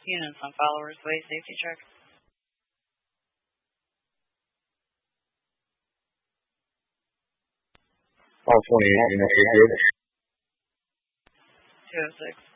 Units on Followers Way, safety check. All 28 units are good. 206.